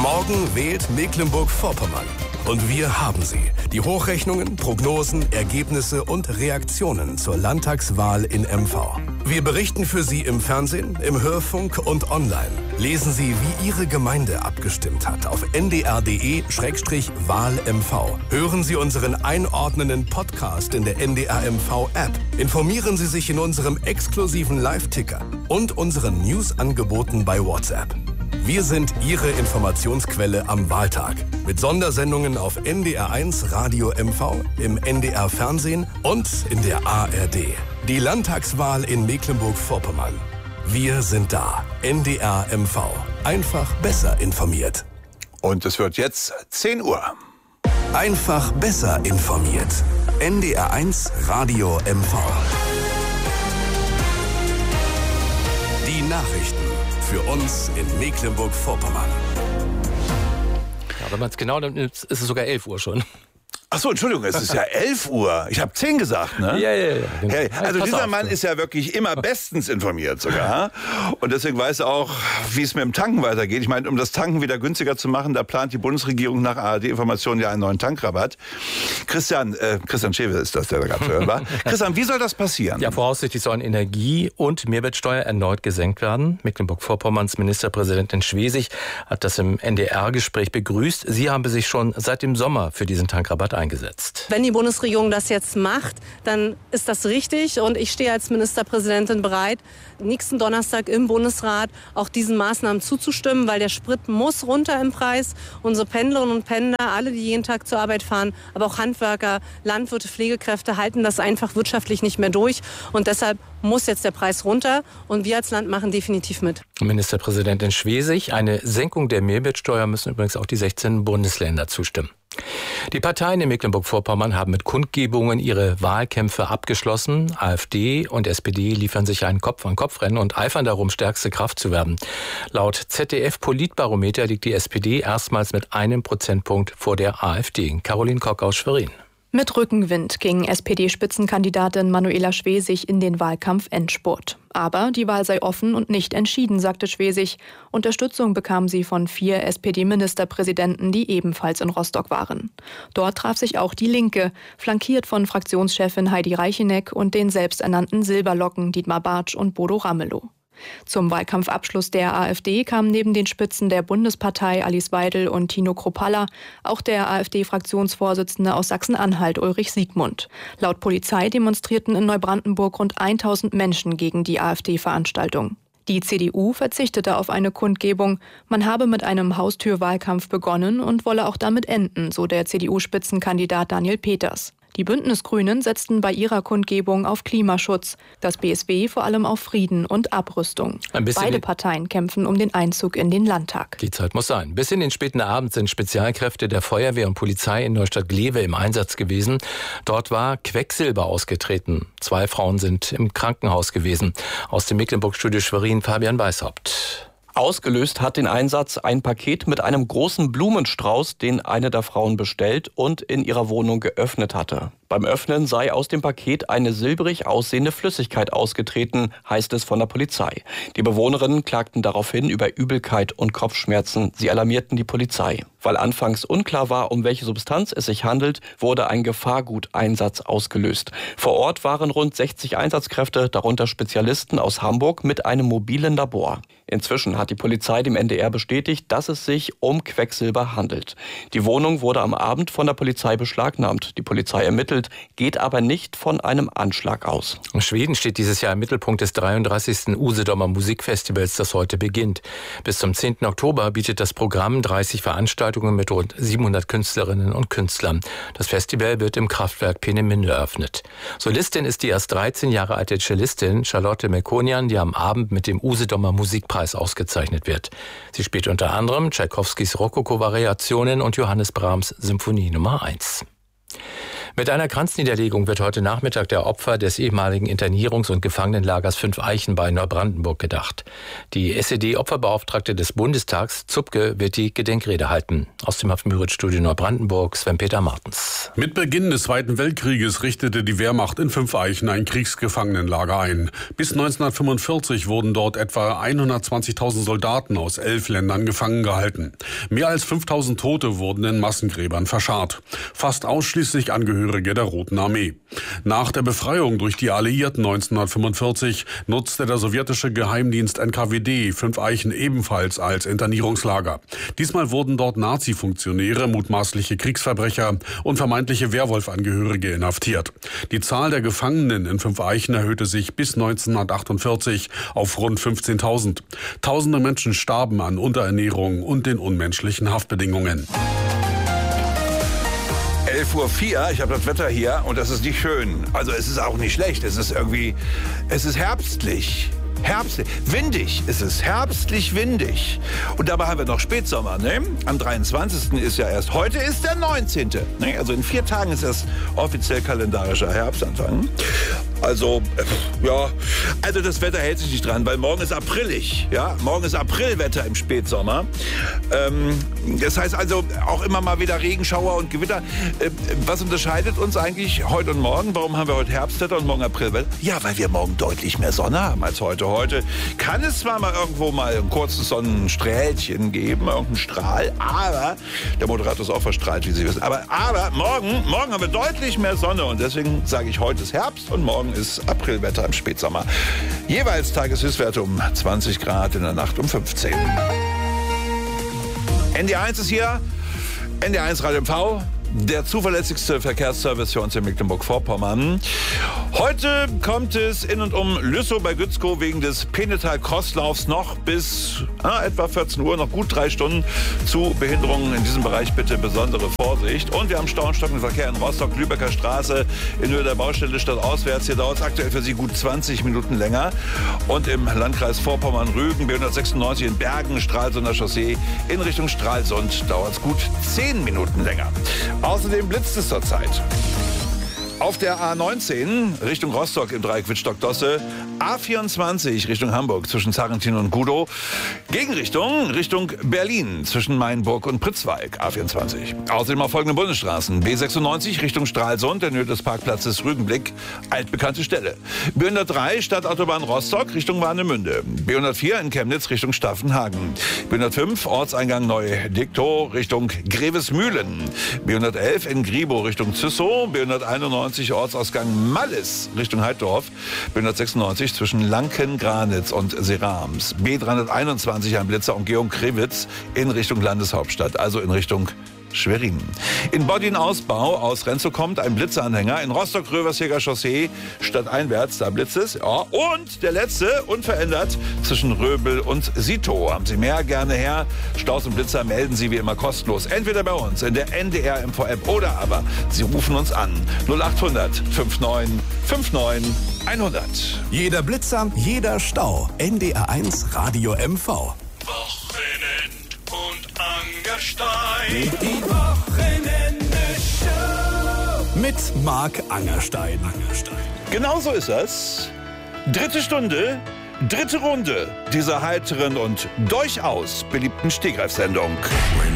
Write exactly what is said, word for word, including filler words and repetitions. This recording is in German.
Morgen wählt Mecklenburg-Vorpommern. Und wir haben sie. Die Hochrechnungen, Prognosen, Ergebnisse und Reaktionen zur Landtagswahl in M V. Wir berichten für Sie im Fernsehen, im Hörfunk und online. Lesen Sie, wie Ihre Gemeinde abgestimmt hat auf n d r punkt d e slash wahl m v. Hören Sie unseren einordnenden Podcast in der N D R M V-App. Informieren Sie sich in unserem exklusiven Live-Ticker und unseren News-Angeboten bei WhatsApp. Wir sind Ihre Informationsquelle am Wahltag. Mit Sondersendungen auf N D R eins Radio M V, im N D R Fernsehen und in der A R D. Die Landtagswahl in Mecklenburg-Vorpommern. Wir sind da. N D R M V. Einfach besser informiert. Und es wird jetzt zehn Uhr. Einfach besser informiert. N D R eins Radio M V. Die Nachrichten für uns in Mecklenburg-Vorpommern. Ja, wenn man es genau nimmt, ist es sogar elf Uhr schon. Ach so, Entschuldigung, es ist ja elf Uhr. Ich habe zehn gesagt, ne? Ja, ja, ja. Hey, also Pass dieser auf, Mann du. ist ja wirklich immer bestens informiert sogar. Und deswegen weiß er auch, wie es mit dem Tanken weitergeht. Ich meine, um das Tanken wieder günstiger zu machen, da plant die Bundesregierung nach A R D-Informationen ja einen neuen Tankrabatt. Christian, äh, Christian Schewe ist das, der da gerade zu hören war. Christian, wie soll das passieren? Ja, voraussichtlich sollen Energie- und Mehrwertsteuer erneut gesenkt werden. Mecklenburg-Vorpommerns Ministerpräsidentin Schwesig hat das im N D R-Gespräch begrüßt. Sie habe sich schon seit dem Sommer für diesen Tankrabatt eingesetzt. Wenn die Bundesregierung das jetzt macht, dann ist das richtig und ich stehe als Ministerpräsidentin bereit, nächsten Donnerstag im Bundesrat auch diesen Maßnahmen zuzustimmen, weil der Sprit muss runter im Preis. Unsere Pendlerinnen und Pendler, alle, die jeden Tag zur Arbeit fahren, aber auch Handwerker, Landwirte, Pflegekräfte halten das einfach wirtschaftlich nicht mehr durch und deshalb muss jetzt der Preis runter und wir als Land machen definitiv mit. Ministerpräsidentin Schwesig, eine Senkung der Mehrwertsteuer müssen übrigens auch die sechzehn Bundesländer zustimmen. Die Parteien in Mecklenburg-Vorpommern haben mit Kundgebungen ihre Wahlkämpfe abgeschlossen. AfD und S P D liefern sich ein Kopf-an-Kopf-Rennen und eifern darum, stärkste Kraft zu werden. Laut Z D F-Politbarometer liegt die S P D erstmals mit einem Prozentpunkt vor der AfD. Caroline Kock aus Schwerin. Mit Rückenwind ging S P D-Spitzenkandidatin Manuela Schwesig in den Wahlkampf-Endspurt. Aber die Wahl sei offen und nicht entschieden, sagte Schwesig. Unterstützung bekam sie von vier S P D-Ministerpräsidenten, die ebenfalls in Rostock waren. Dort traf sich auch die Linke, flankiert von Fraktionschefin Heidi Reicheneck und den selbsternannten Silberlocken Dietmar Bartsch und Bodo Ramelow. Zum Wahlkampfabschluss der AfD kamen neben den Spitzen der Bundespartei Alice Weidel und Tino Kruppalla auch der AfD-Fraktionsvorsitzende aus Sachsen-Anhalt Ulrich Siegmund. Laut Polizei demonstrierten in Neubrandenburg rund tausend Menschen gegen die AfD-Veranstaltung. Die C D U verzichtete auf eine Kundgebung. Man habe mit einem Haustürwahlkampf begonnen und wolle auch damit enden, so der C D U-Spitzenkandidat Daniel Peters. Die Bündnisgrünen setzten bei ihrer Kundgebung auf Klimaschutz, das B S W vor allem auf Frieden und Abrüstung. Beide Parteien kämpfen um den Einzug in den Landtag. Die Zeit muss sein. Bis in den späten Abend sind Spezialkräfte der Feuerwehr und Polizei in Neustadt-Glewe im Einsatz gewesen. Dort war Quecksilber ausgetreten. Zwei Frauen sind im Krankenhaus gewesen. Aus dem Mecklenburg-Studio Schwerin, Fabian Weishaupt. Ausgelöst hat den Einsatz ein Paket mit einem großen Blumenstrauß, den eine der Frauen bestellt und in ihrer Wohnung geöffnet hatte. Beim Öffnen sei aus dem Paket eine silbrig aussehende Flüssigkeit ausgetreten, heißt es von der Polizei. Die Bewohnerinnen klagten daraufhin über Übelkeit und Kopfschmerzen. Sie alarmierten die Polizei. Weil anfangs unklar war, um welche Substanz es sich handelt, wurde ein Gefahrguteinsatz ausgelöst. Vor Ort waren rund sechzig Einsatzkräfte, darunter Spezialisten aus Hamburg mit einem mobilen Labor. Inzwischen hat die Polizei dem N D R bestätigt, dass es sich um Quecksilber handelt. Die Wohnung wurde am Abend von der Polizei beschlagnahmt. Die Polizei ermittelt, geht aber nicht von einem Anschlag aus. Schweden steht dieses Jahr im Mittelpunkt des dreiunddreißigsten Usedomer Musikfestivals, das heute beginnt. Bis zum zehnten Oktober bietet das Programm dreißig Veranstaltungen mit rund siebenhundert Künstlerinnen und Künstlern. Das Festival wird im Kraftwerk Peenemünde eröffnet. Solistin ist die erst dreizehn Jahre alte Cellistin Charlotte Melkonian, die am Abend mit dem Usedomer Musikpreis ausgezeichnet wird. Sie spielt unter anderem Tschaikowskis Rokoko-Variationen und Johannes Brahms Symphonie Nummer eins. Mit einer Kranzniederlegung wird heute Nachmittag der Opfer des ehemaligen Internierungs- und Gefangenenlagers Fünf Eichen bei Neubrandenburg gedacht. Die S E D-Opferbeauftragte des Bundestags, Zupke, wird die Gedenkrede halten. Aus dem Hafenmüritz-Studio Neubrandenburg, Sven-Peter Martens. Mit Beginn des Zweiten Weltkrieges richtete die Wehrmacht in Fünf Eichen ein Kriegsgefangenenlager ein. Bis neunzehnhundertfünfundvierzig wurden dort etwa hundertzwanzigtausend Soldaten aus elf Ländern gefangen gehalten. Mehr als fünftausend Tote wurden in Massengräbern verscharrt. Fast ausschließlich Angehörige der Roten Armee. Nach der Befreiung durch die Alliierten neunzehnhundertfünfundvierzig nutzte der sowjetische Geheimdienst N K W D Fünf Eichen ebenfalls als Internierungslager. Diesmal wurden dort Nazi-Funktionäre, mutmaßliche Kriegsverbrecher und vermeintliche Wehrwolf-Angehörige inhaftiert. Die Zahl der Gefangenen in Fünf Eichen erhöhte sich bis neunzehnhundertachtundvierzig auf rund fünfzehntausend. Tausende Menschen starben an Unterernährung und den unmenschlichen Haftbedingungen. elf Uhr vier, ich habe das Wetter hier und das ist nicht schön. Also es ist auch nicht schlecht, es ist irgendwie, es ist herbstlich. Herbstlich, windig ist es, herbstlich windig. Und dabei haben wir noch Spätsommer, ne? Am dreiundzwanzigsten ist ja erst, heute ist der neunzehnte Ne? Also in vier Tagen ist das offiziell kalendarischer Herbstanfang. Also, äh, ja, also das Wetter hält sich nicht dran, weil morgen ist aprilig, ja? Morgen ist Aprilwetter im Spätsommer. Ähm, das heißt also auch immer mal wieder Regenschauer und Gewitter. Äh, was unterscheidet uns eigentlich heute und morgen? Warum haben wir heute Herbstwetter und morgen Aprilwetter? Ja, weil wir morgen deutlich mehr Sonne haben als heute. Heute kann es zwar mal irgendwo mal ein kurzes Sonnenstrählchen geben, irgendein Strahl, aber der Moderator ist auch verstrahlt, wie Sie wissen. Aber, aber morgen, morgen haben wir deutlich mehr Sonne und deswegen sage ich, heute ist Herbst und morgen ist Aprilwetter im Spätsommer. Jeweils Tageshöchstwerte um zwanzig Grad, in der Nacht um fünfzehn. N D R eins ist hier, N D R eins Radio M V. Der zuverlässigste Verkehrsservice für uns in Mecklenburg-Vorpommern. Heute kommt es in und um Lüssow bei Gützkow wegen des Pennetal-Crosslaufs noch bis ah, etwa vierzehn Uhr, noch gut drei Stunden zu Behinderungen in diesem Bereich. Bitte besondere Vorsicht. Und wir haben Stau und stockenden Verkehr in Rostock, Lübecker Straße, in Höhe der Baustelle stadtauswärts. Hier dauert es aktuell für Sie gut zwanzig Minuten länger. Und im Landkreis Vorpommern-Rügen, B hundertsechsundneunzig in Bergen, Stralsunder Chaussee, in Richtung Stralsund dauert es gut zehn Minuten länger. Außerdem blitzt es zurzeit. Auf der A neunzehn Richtung Rostock im Dreieck Wittstock-Dosse, A vierundzwanzig Richtung Hamburg zwischen Zarrentin und Gudow, Gegenrichtung Richtung Berlin zwischen Mainburg und Pritzwalk, A vierundzwanzig. Außerdem auf folgenden Bundesstraßen, B sechsundneunzig Richtung Stralsund, in Höhe des Parkplatzes Rügenblick, altbekannte Stelle. B hundertdrei Stadtautobahn Rostock Richtung Warnemünde, B hundertvier in Chemnitz Richtung Staffenhagen, B hundertfünf Ortseingang Neu-Diktow Richtung Grevesmühlen, B hundertelf in Gribow Richtung Züssow, B hunderteinundneunzig Ortsausgang Mallis Richtung Heiddorf, B hundertsechsundneunzig zwischen Lanken, Granitz und Serams, B dreihunderteinundzwanzig am Blitzer Umgehung Krewitz in Richtung Landeshauptstadt, also in Richtung Schwerin. In Bodin-Ausbau aus Renzow kommt ein Blitzanhänger. In Rostock-Röversjäger Chaussee stadteinwärts, da blitzt es. Ja. Und der letzte, unverändert, zwischen Röbel und Sito. Haben Sie mehr, gerne her. Staus und Blitzer melden Sie wie immer kostenlos. Entweder bei uns in der N D R M V App oder aber Sie rufen uns an. null achthundert neunundfünfzig neunundfünfzig hundert. Jeder Blitzer, jeder Stau. N D R eins Radio M V. Wochenend und Angerstein. Die Wochenende-Show. Mit Marc Angerstein. Angerstein. Genau so ist das. Dritte Stunde, dritte Runde dieser heiteren und durchaus beliebten Stegreifsendung.